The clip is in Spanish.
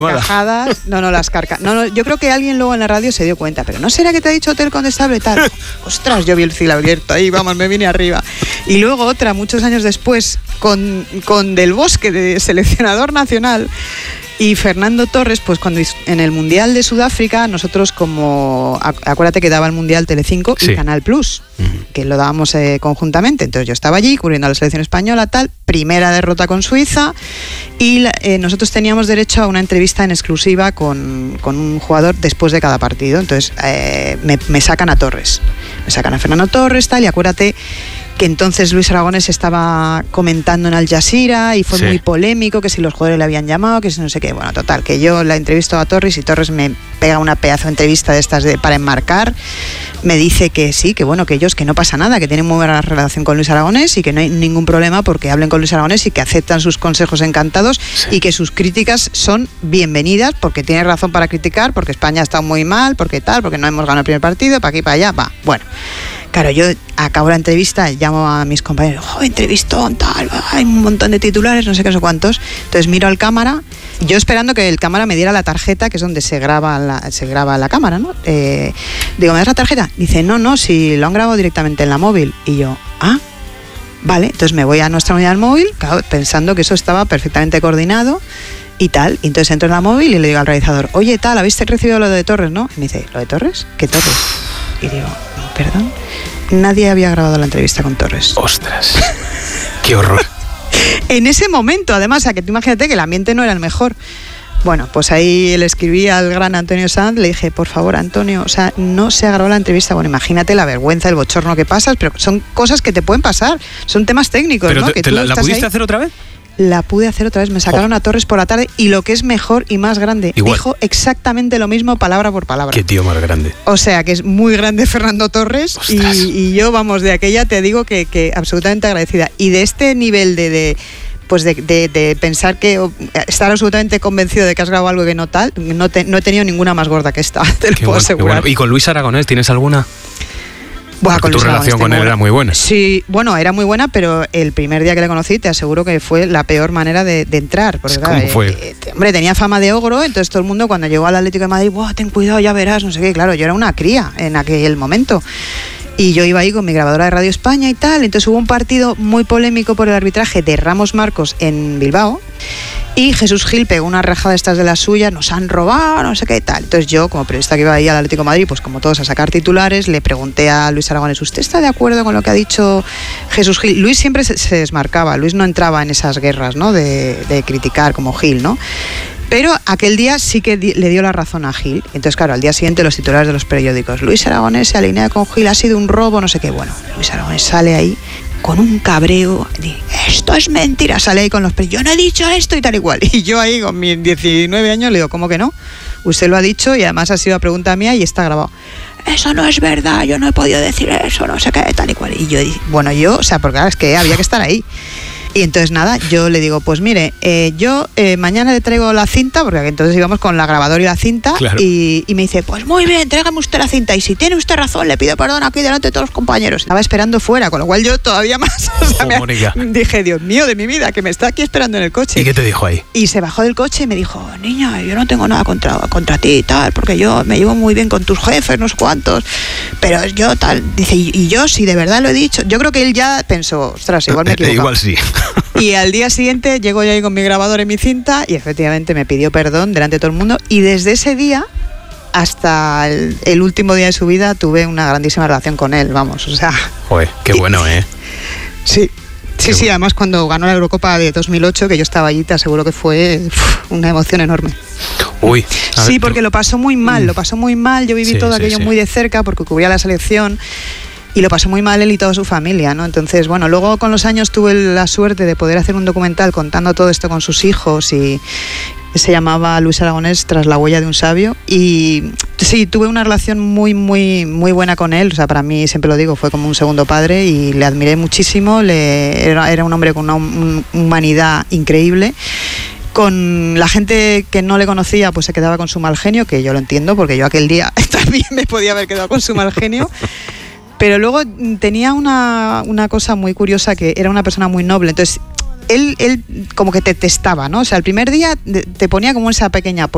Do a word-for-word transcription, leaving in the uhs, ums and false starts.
carcajadas, no, no, las carcajadas, no, no, yo creo que alguien luego en la radio se dio cuenta, pero ¿no será que te ha dicho Hotel Condestable y tal? Ostras, yo vi el cielo abierto ahí, vamos, me vine arriba. Y luego otra, muchos años después, con, con Del Bosque, de seleccionador nacional, y Fernando Torres, pues cuando en el Mundial de Sudáfrica, nosotros como, acuérdate que daba el Mundial Telecinco y sí. Canal Plus, uh-huh. que lo dábamos eh, conjuntamente, entonces yo estaba allí cubriendo a la selección española, tal, primera derrota con Suiza, y la, eh, nosotros teníamos derecho a una entrevista en exclusiva con, con un jugador después de cada partido, entonces eh, me, me sacan a Torres, me sacan a Fernando Torres, tal, y acuérdate que entonces Luis Aragonés estaba comentando en Al Jazeera y fue sí. muy polémico, que si los jugadores le habían llamado, que si no sé qué. Bueno, total, que yo la entrevisto a Torres y Torres me pega una pedazo de entrevista de estas de, para enmarcar, me dice que sí, que bueno, que ellos, que no pasa nada, que tienen muy buena relación con Luis Aragonés y que no hay ningún problema porque hablen con Luis Aragonés y que aceptan sus consejos encantados sí. y que sus críticas son bienvenidas porque tiene razón para criticar, porque España ha estado muy mal, porque tal, porque no hemos ganado el primer partido, para aquí, para allá, va, bueno. Claro, yo acabo la entrevista, llamo a mis compañeros, oh, entrevistón, tal, hay un montón de titulares, no sé qué, no sé cuántos. Entonces miro al cámara, yo esperando que el cámara me diera la tarjeta, que es donde se graba la, se graba la cámara, ¿no? Eh, digo, ¿me das la tarjeta? Dice, no, no, si lo han grabado directamente en la móvil. Y yo, ah, vale, entonces me voy a nuestra unidad móvil, claro, pensando que eso estaba perfectamente coordinado y tal. Y entonces entro en la móvil y le digo al realizador, oye, tal, ¿habéis recibido lo de Torres, no? Y me dice, ¿lo de Torres? ¿Qué Torres? Y digo, perdón, nadie había grabado la entrevista con Torres. Ostras, qué horror. En ese momento, además, a que tú imagínate que el ambiente no era el mejor. Bueno, pues ahí le escribí al gran Antonio Sanz, le dije, por favor, Antonio, o sea, no se ha grabado la entrevista. Bueno, imagínate la vergüenza, el bochorno que pasas, pero son cosas que te pueden pasar, son temas técnicos, pero ¿no? Te, que te tú la, ¿La pudiste ahí. hacer otra vez? La pude hacer otra vez, me sacaron oh. a Torres por la tarde y lo que es mejor y más grande, Igual. dijo exactamente lo mismo palabra por palabra. Qué tío más grande. O sea, que es muy grande Fernando Torres y, y yo, vamos, de aquella te digo que, que absolutamente agradecida. Y de este nivel de... de pues de, de, de pensar que estar absolutamente convencido de que has grabado algo que no tal, no, te, no he tenido ninguna más gorda que esta, te lo puedo bueno, asegurar. Bueno. ¿Y con Luis Aragonés tienes alguna? Bueno, Porque tu relación con él era muy buena. Sí, bueno, era muy buena, pero el primer día que le conocí te aseguro que fue la peor manera de, de entrar. Porque, ¿Cómo claro, fue? Eh, eh, hombre, tenía fama de ogro, entonces todo el mundo cuando llegó al Atlético de Madrid, ¡buah, ten cuidado, ya verás! No sé qué, claro, yo era una cría en aquel momento. Y yo iba ahí con mi grabadora de Radio España y tal, entonces hubo un partido muy polémico por el arbitraje de Ramos Marcos en Bilbao, y Jesús Gil pegó una rajada de estas de las suyas, nos han robado, no sé qué tal. Entonces yo, como periodista que iba ahí al Atlético de Madrid, pues como todos a sacar titulares, le pregunté a Luis Aragonés, ¿usted está de acuerdo con lo que ha dicho Jesús Gil? Luis siempre se, se desmarcaba, Luis no entraba en esas guerras, ¿no? De, de criticar como Gil, ¿no? Pero aquel día sí que di, le dio la razón a Gil. Entonces, claro, al día siguiente los titulares de los periódicos, Luis Aragonés se alinea con Gil, ha sido un robo, no sé qué. Bueno, Luis Aragonés sale ahí con un cabreo, dice, esto es mentira, sale ahí con los periódicos, yo no he dicho esto y tal y cual. Y yo ahí con mis diecinueve años le digo, ¿cómo que no? Usted lo ha dicho y además ha sido a pregunta mía y está grabado. Eso no es verdad, yo no he podido decir eso, no sé qué, tal y cual. Y yo, bueno, yo, o sea, porque claro, es que había que estar ahí. Y entonces nada, yo le digo, pues mire, eh, yo eh, mañana le traigo la cinta, porque entonces íbamos con la grabadora y la cinta, claro. y, y me dice, pues muy bien, tráigame usted la cinta, y si tiene usted razón, le pido perdón aquí delante de todos los compañeros. Estaba esperando fuera, con lo cual yo todavía más, o sea, oh, me, dije, Dios mío de mi vida, que me está aquí esperando en el coche. ¿Y qué te dijo ahí? Y se bajó del coche y me dijo, niña, yo no tengo nada contra, contra ti y tal, porque yo me llevo muy bien con tus jefes, no sé cuántos, pero yo tal, dice, y, y yo si de verdad lo he dicho, yo creo que él ya pensó, ostras, igual me he equivocado. Igual sí. Y al día siguiente llego yo ahí con mi grabador y mi cinta y efectivamente me pidió perdón delante de todo el mundo y desde ese día hasta el, el último día de su vida tuve una grandísima relación con él, vamos, o sea... Joder, qué bueno, ¿eh? Sí, sí, sí, además cuando ganó la Eurocopa de dos mil ocho, que yo estaba allí, te aseguro que fue uf, una emoción enorme. Uy. Sí, porque lo pasó muy mal, lo pasó muy mal, yo viví sí, todo sí, aquello sí. muy de cerca porque cubría la selección... Y lo pasó muy mal él y toda su familia, ¿no? Entonces, bueno, luego con los años tuve la suerte de poder hacer un documental contando todo esto con sus hijos y se llamaba Luis Aragonés tras la huella de un sabio y sí, tuve una relación muy, muy, muy buena con él, o sea, para mí, siempre lo digo, fue como un segundo padre y le admiré muchísimo, le, era, era un hombre con una un, humanidad increíble. Con la gente que no le conocía, pues se quedaba con su mal genio, que yo lo entiendo, porque yo aquel día también me podía haber quedado con su mal genio. Pero luego tenía una, una cosa muy curiosa, que era una persona muy noble. Entonces, él, él como que te testaba, ¿no? O sea, el primer día te ponía como esa pequeña